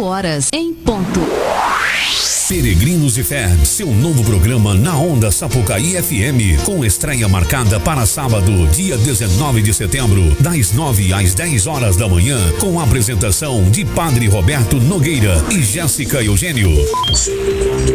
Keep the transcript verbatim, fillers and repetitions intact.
dezoito horas, em ponto. Peregrinos de Fé, seu novo programa na Onda Sapucaí F M, com estreia marcada para sábado, dia dezenove de setembro, das nove às dez horas da manhã, com a apresentação de Padre Roberto Nogueira e Jéssica Eugênio.